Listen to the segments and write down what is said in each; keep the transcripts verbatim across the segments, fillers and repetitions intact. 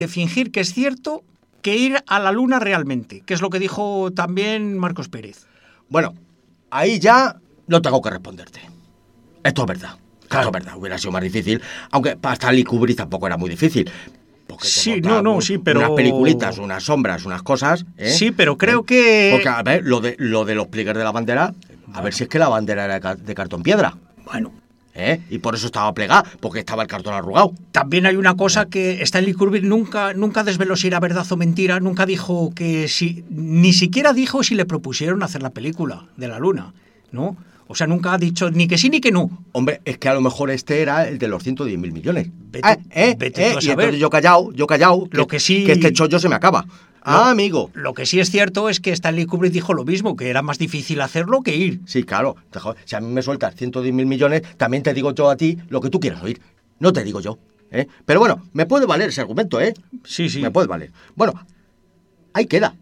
de fingir que es cierto que ir a la Luna realmente, que es lo que dijo también Marcos Pérez. Bueno, ahí ya no tengo que responderte. Esto es verdad. Claro, es verdad, hubiera sido más difícil, aunque para Stanley Kubrick tampoco era muy difícil. Sí, no, no, sí, pero... Unas peliculitas, unas sombras, unas cosas, ¿eh? Sí, pero creo ¿Eh? que... Porque, a ver, lo de, lo de los pliegues de la bandera, a ver si es que la bandera era de cartón piedra. Bueno. ¿Eh? Y por eso estaba plegada, porque estaba el cartón arrugado. También hay una cosa que Stanley Kubrick nunca, nunca desveló si era verdad o mentira, nunca dijo que si... Ni siquiera dijo si le propusieron hacer la película de la Luna, ¿no? O sea, nunca ha dicho ni que sí ni que no. Hombre, es que a lo mejor este era el de los ciento diez mil millones. Vete, ¿Eh? ¿Eh? vete ¿Eh? tú a Y saber. entonces yo callado, yo callado, Lo que, que sí... que este chollo se me acaba. Lo, ah, amigo. Lo que sí es cierto es que Stanley Kubrick dijo lo mismo, que era más difícil hacerlo que ir. Sí, claro. Si a mí me sueltas ciento diez mil millones, también te digo yo a ti lo que tú quieras oír. No te digo yo. ¿eh? Pero bueno, me puede valer ese argumento, ¿eh? Sí, sí. Me puede valer. Bueno, ahí queda.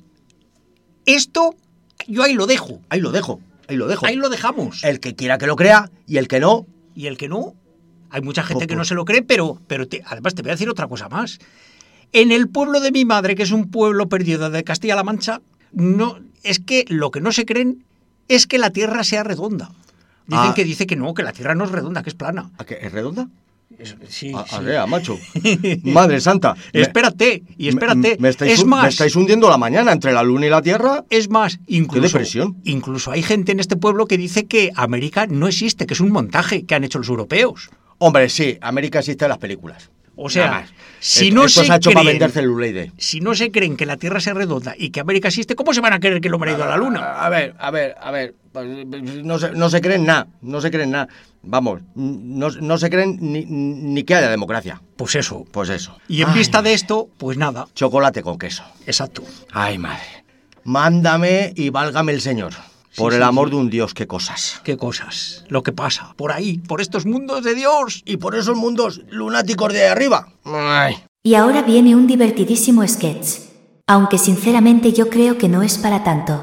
Esto, yo ahí lo dejo. Ahí lo dejo. Ahí lo dejo. Ahí lo dejamos. El que quiera que lo crea y el que no... Y el que no, hay mucha gente pues, que no se lo cree, pero, pero te, además te voy a decir otra cosa más. En el pueblo de mi madre, que es un pueblo perdido de Castilla-La Mancha, no, es que lo que no se creen es que la Tierra sea redonda. Dicen ah. que dice que no, que la Tierra no es redonda, que es plana. ¿A qué? ¿Es redonda? Es, sí, a, sí. Arrea, macho. Madre santa. Espérate, y espérate. Me, me, estáis, es más, me estáis hundiendo la mañana entre la luna y la tierra. Es más, incluso, qué depresión. Incluso hay gente en este pueblo que dice que América no existe, que es un montaje que han hecho los europeos. Hombre, sí, América existe en las películas. O sea, si esto, no esto se, se ha hecho creen, para vender celuloide. Si no se creen que la Tierra sea redonda y que América existe, ¿cómo se van a creer que el hombre ha ido a la Luna? A ver, a ver, a ver. No se, no se creen nada, no se creen nada. Vamos, no, no se creen ni, ni que haya democracia. Pues eso. Pues eso. Y en Ay, vista madre. de esto, pues nada. Chocolate con queso. Exacto. Ay, madre. Mándame y válgame el Señor. Por sí, el sí, amor sí. de un Dios, qué cosas. Qué cosas. Lo que pasa. Por ahí, por estos mundos de Dios. Y por esos mundos lunáticos de ahí arriba. Ay. Y ahora viene un divertidísimo sketch. Aunque sinceramente yo creo que no es para tanto.